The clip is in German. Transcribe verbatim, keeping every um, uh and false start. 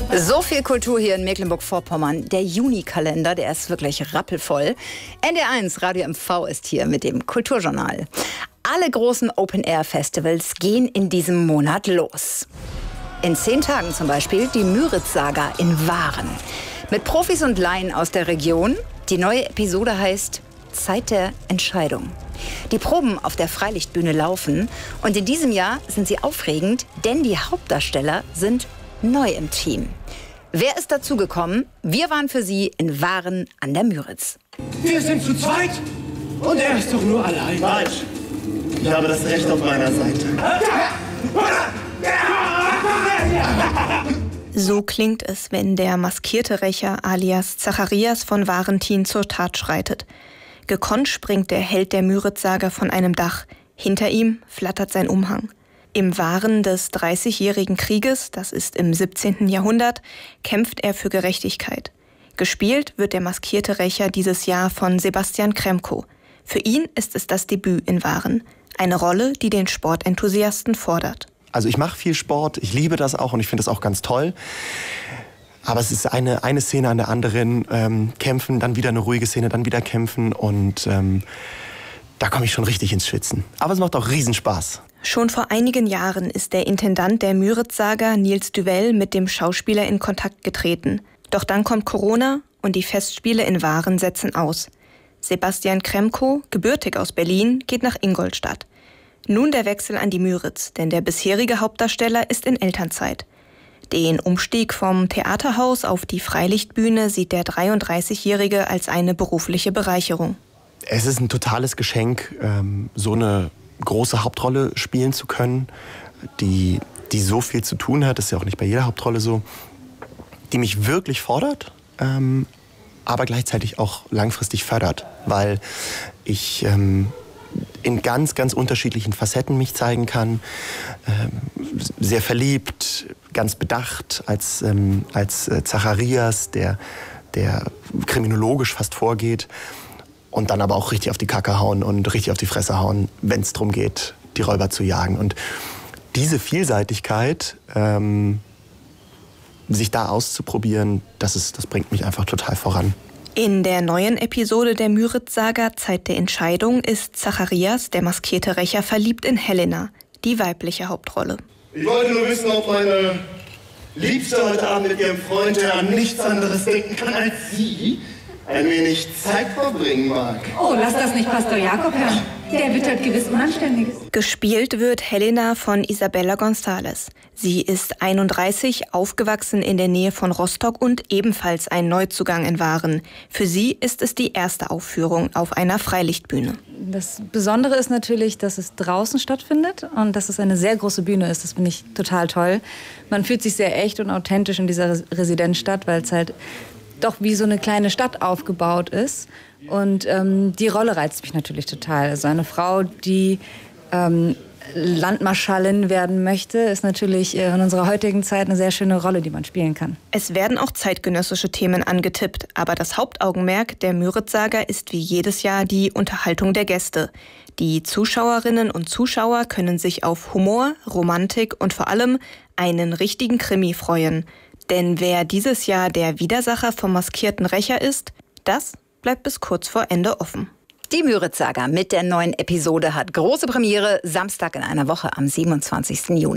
So viel Kultur hier in Mecklenburg-Vorpommern. Der Juni-Kalender, der ist wirklich rappelvoll. N D R eins Radio M V ist hier mit dem Kulturjournal. Alle großen Open-Air-Festivals gehen in diesem Monat los. In zehn Tagen zum Beispiel die Müritz-Saga in Waren. Mit Profis und Laien aus der Region. Die neue Episode heißt Zeit der Entscheidung. Die Proben auf der Freilichtbühne laufen. Und in diesem Jahr sind sie aufregend, denn die Hauptdarsteller sind neu im Team. Wer ist dazugekommen? Wir waren für Sie in Waren an der Müritz. Wir sind zu zweit und er ist doch nur allein. Falsch. Ich habe das Recht auf meiner Seite. So klingt es, wenn der maskierte Rächer alias Zacharias von Varentin zur Tat schreitet. Gekonnt springt der Held der Müritz-Saga von einem Dach. Hinter ihm flattert sein Umhang. Im Waren des Dreißigjährigen Krieges, das ist im siebzehnten Jahrhundert, kämpft er für Gerechtigkeit. Gespielt wird der maskierte Rächer dieses Jahr von Sebastian Kremko. Für ihn ist es das Debüt in Waren. Eine Rolle, die den Sportenthusiasten fordert. Also ich mache viel Sport, ich liebe das auch und ich finde das auch ganz toll. Aber es ist eine, eine Szene an der anderen, ähm, kämpfen, dann wieder eine ruhige Szene, dann wieder kämpfen und ähm, da komme ich schon richtig ins Schwitzen. Aber es macht auch Riesenspaß. Schon vor einigen Jahren ist der Intendant der Müritz-Saga, Nils Duvel, mit dem Schauspieler in Kontakt getreten. Doch dann kommt Corona und die Festspiele in Waren setzen aus. Sebastian Kremko, gebürtig aus Berlin, geht nach Ingolstadt. Nun der Wechsel an die Müritz, denn der bisherige Hauptdarsteller ist in Elternzeit. Den Umstieg vom Theaterhaus auf die Freilichtbühne sieht der dreiunddreißigjährige als eine berufliche Bereicherung. Es ist ein totales Geschenk, ähm, so eine große Hauptrolle spielen zu können, die, die so viel zu tun hat, das ist ja auch nicht bei jeder Hauptrolle so, die mich wirklich fordert, ähm, aber gleichzeitig auch langfristig fördert, weil ich ähm, in ganz, ganz unterschiedlichen Facetten mich zeigen kann, ähm, sehr verliebt, ganz bedacht als, ähm, als äh, Zacharias, der, der kriminologisch fast vorgeht, und dann aber auch richtig auf die Kacke hauen und richtig auf die Fresse hauen, wenn es darum geht, die Räuber zu jagen. Und diese Vielseitigkeit, ähm, sich da auszuprobieren, das, ist, das bringt mich einfach total voran. In der neuen Episode der Müritz-Saga Zeit der Entscheidung ist Zacharias, der maskierte Rächer, verliebt in Helena, die weibliche Hauptrolle. Ich wollte nur wissen, ob meine Liebste heute Abend mit ihrem Freund an nichts anderes denken kann als sie ein wenig Zeit verbringen mag. Oh, lass das nicht Pastor Jakob hören. Der wittert gewiss Unanständiges. Gespielt wird Helena von Isabella González. Sie ist einunddreißig, aufgewachsen in der Nähe von Rostock und ebenfalls ein Neuzugang in Waren. Für sie ist es die erste Aufführung auf einer Freilichtbühne. Das Besondere ist natürlich, dass es draußen stattfindet und dass es eine sehr große Bühne ist. Das finde ich total toll. Man fühlt sich sehr echt und authentisch in dieser Residenzstadt, weil es halt doch wie so eine kleine Stadt aufgebaut ist. Und ähm, die Rolle reizt mich natürlich total. Also eine Frau, die ähm, Landmarschallin werden möchte, ist natürlich in unserer heutigen Zeit eine sehr schöne Rolle, die man spielen kann. Es werden auch zeitgenössische Themen angetippt, aber das Hauptaugenmerk der Müritz-Saga ist wie jedes Jahr die Unterhaltung der Gäste. Die Zuschauerinnen und Zuschauer können sich auf Humor, Romantik und vor allem einen richtigen Krimi freuen. Denn wer dieses Jahr der Widersacher vom maskierten Rächer ist, das bleibt bis kurz vor Ende offen. Die Müritz-Saga mit der neuen Episode hat große Premiere Samstag in einer Woche am siebenundzwanzigsten Juni.